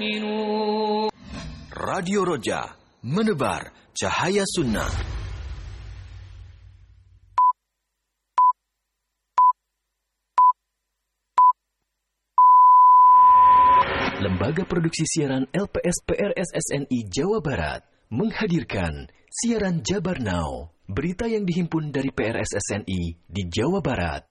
Radio Roja, menebar cahaya sunnah. Lembaga Produksi Siaran LPS PRSSNI Jawa Barat menghadirkan siaran Jabar Now, berita yang dihimpun dari PRSSNI di Jawa Barat.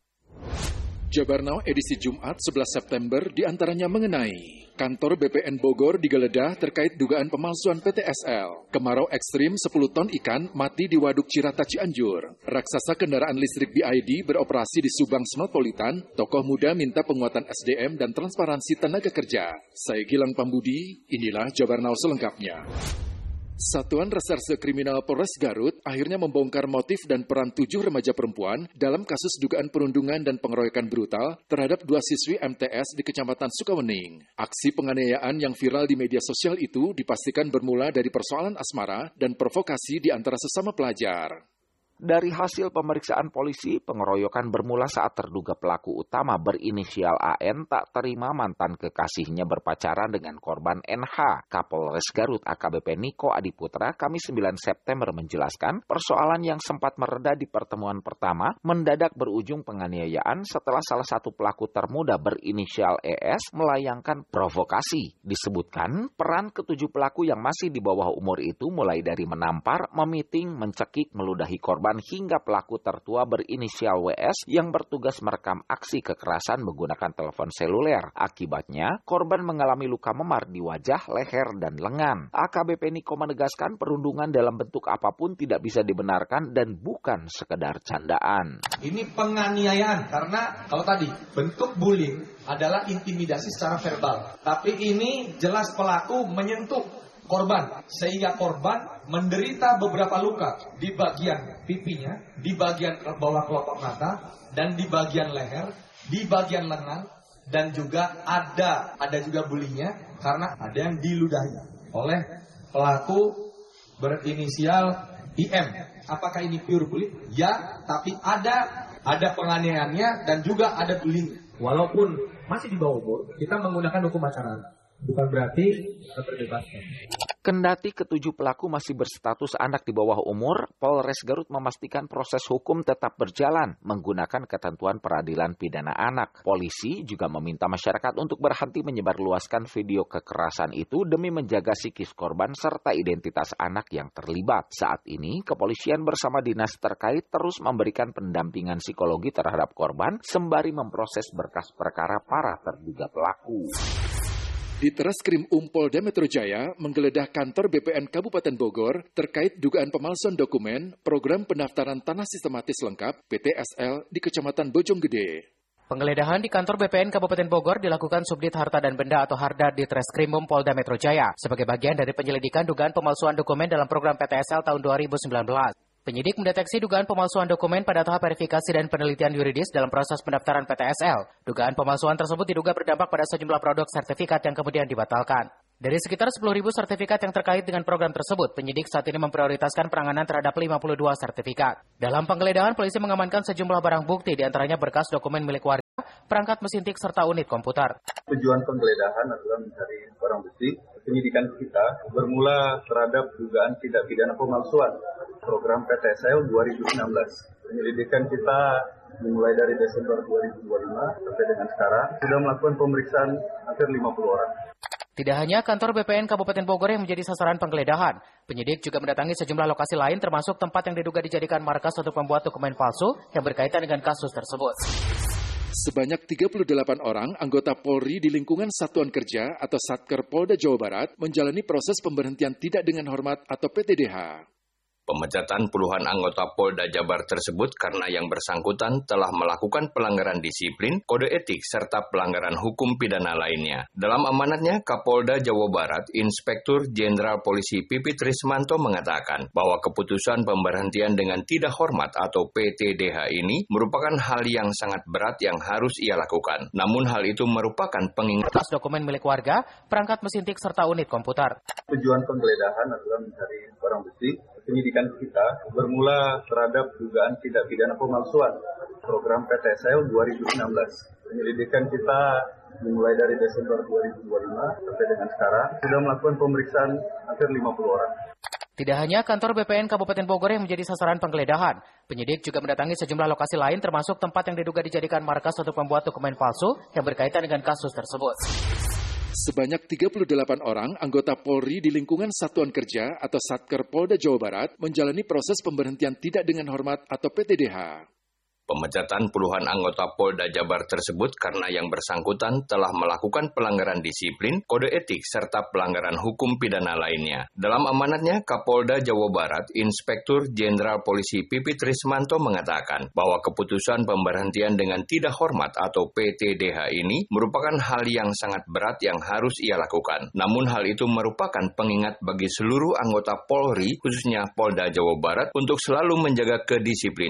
Jabar Now edisi Jumat 11 September diantaranya mengenai kantor BPN Bogor digeledah terkait dugaan pemalsuan PTSL. Kemarau ekstrim 10 ton ikan mati di Waduk Cirata Cianjur. Raksasa kendaraan listrik BID beroperasi di Subang Smart-Politan. Tokoh muda minta penguatan SDM dan transparansi tenaga kerja. Saya Gilang Pambudi, inilah Jabar Now selengkapnya. Satuan Reserse Kriminal Polres Garut akhirnya membongkar motif dan peran 7 remaja perempuan dalam kasus dugaan perundungan dan pengeroyokan brutal terhadap 2 siswi MTS di Kecamatan Sukawening. Aksi penganiayaan yang viral di media sosial itu dipastikan bermula dari persoalan asmara dan provokasi di antara sesama pelajar. Dari hasil pemeriksaan polisi, pengeroyokan bermula saat terduga pelaku utama berinisial AN tak terima mantan kekasihnya berpacaran dengan korban NH. Kapolres Garut AKBP Niko Adiputra Kamis 9 September menjelaskan persoalan yang sempat mereda di pertemuan pertama mendadak berujung penganiayaan setelah salah satu pelaku termuda berinisial ES melayangkan provokasi. Disebutkan peran ketujuh pelaku yang masih di bawah umur itu mulai dari menampar, memiting, mencekik, meludahi korban hingga pelaku tertua berinisial WS yang bertugas merekam aksi kekerasan menggunakan telepon seluler. Akibatnya, korban mengalami luka memar di wajah, leher, dan lengan. AKBP Niko menegaskan perundungan dalam bentuk apapun tidak bisa dibenarkan dan bukan sekedar candaan. Ini penganiayaan karena kalau tadi bentuk bullying adalah intimidasi secara verbal. Tapi ini jelas pelaku menyentuh korban, sehingga korban menderita beberapa luka di bagian pipinya, di bagian bawah kelopak mata, dan di bagian leher, di bagian lengan, dan juga ada juga bulinya karena ada yang diludahi oleh pelaku berinisial IM. Apakah ini pure bullying? Ya, tapi ada penganiayaannya dan juga ada bullying. Walaupun masih di bawah umur, kita menggunakan hukum acara. Bukan berarti terbebaskan. Kendati ketujuh pelaku masih berstatus anak di bawah umur, Polres Garut memastikan proses hukum tetap berjalan menggunakan ketentuan peradilan pidana anak. Polisi juga meminta masyarakat untuk berhenti menyebarluaskan video kekerasan itu demi menjaga psikis korban serta identitas anak yang terlibat. Saat ini, kepolisian bersama dinas terkait terus memberikan pendampingan psikologi terhadap korban sembari memproses berkas perkara para terduga pelaku. Di Treskrim Polda Metro Jaya menggeledah kantor BPN Kabupaten Bogor terkait dugaan pemalsuan dokumen program pendaftaran tanah sistematis lengkap PTSL di Kecamatan Bojonggede. Penggeledahan di kantor BPN Kabupaten Bogor dilakukan Subdit Harta dan Benda atau Harda di Treskrim Polda Metro Jaya sebagai bagian dari penyelidikan dugaan pemalsuan dokumen dalam program PTSL tahun 2019. Penyidik mendeteksi dugaan pemalsuan dokumen pada tahap verifikasi dan penelitian yuridis dalam proses pendaftaran PTSL. Dugaan pemalsuan tersebut diduga berdampak pada sejumlah produk sertifikat yang kemudian dibatalkan. Dari sekitar 10.000 sertifikat yang terkait dengan program tersebut, penyidik saat ini memprioritaskan penanganan terhadap 52 sertifikat. Dalam penggeledahan, polisi mengamankan sejumlah barang bukti, diantaranya berkas dokumen milik warga, perangkat mesin tik, serta unit komputer. Tujuan penggeledahan adalah mencari barang bukti. Penyidikan kita bermula terhadap dugaan tindak pidana pemalsuan program PTSL 2016. Penyelidikan kita dimulai dari Desember 2025 sampai dengan sekarang sudah melakukan pemeriksaan hampir 50 orang. Tidak hanya kantor BPN Kabupaten Bogor yang menjadi sasaran penggeledahan, penyidik juga mendatangi sejumlah lokasi lain termasuk tempat yang diduga dijadikan markas untuk membuat dokumen palsu yang berkaitan dengan kasus tersebut. Sebanyak 38 orang anggota Polri di lingkungan Satuan Kerja atau Satker Polda Jawa Barat menjalani proses pemberhentian tidak dengan hormat atau PTDH. Pemecatan puluhan anggota Polda Jabar tersebut karena yang bersangkutan telah melakukan pelanggaran disiplin, kode etik, serta pelanggaran hukum pidana lainnya. Dalam amanatnya, Kapolda Jawa Barat, Inspektur Jenderal Polisi Pipit Rismanto mengatakan bahwa keputusan pemberhentian dengan tidak hormat atau PTDH ini merupakan hal yang sangat berat yang harus ia lakukan. Namun hal itu merupakan pengingat dokumen milik warga, perangkat mesin tik, serta unit komputer. Tujuan penggeledahan adalah mencari barang bukti. Penyidikan kita bermula terhadap dugaan tindak pidana pemalsuan program PTSL 2016. Penyelidikan kita Dimulai dari Desember 2025 sampai dengan sekarang, sudah melakukan pemeriksaan hampir 50 orang. Tidak hanya kantor BPN Kabupaten Bogor yang menjadi sasaran penggeledahan, penyidik juga mendatangi sejumlah lokasi lain termasuk tempat yang diduga dijadikan markas untuk membuat dokumen palsu yang berkaitan dengan kasus tersebut. Sebanyak 38 orang anggota Polri di lingkungan Satuan Kerja atau Satker Polda Jawa Barat menjalani proses pemberhentian tidak dengan hormat atau PTDH. Pemecatan puluhan anggota Polda Jabar tersebut karena yang bersangkutan telah melakukan pelanggaran disiplin, kode etik, serta pelanggaran hukum pidana lainnya. Dalam amanatnya, Kapolda Jawa Barat, Inspektur Jenderal Polisi Pipit Rismanto mengatakan bahwa keputusan pemberhentian dengan tidak hormat atau PTDH ini merupakan hal yang sangat berat yang harus ia lakukan. Namun hal itu merupakan pengingat bagi seluruh anggota Polri, khususnya Polda Jawa Barat, untuk selalu menjaga kedisiplinan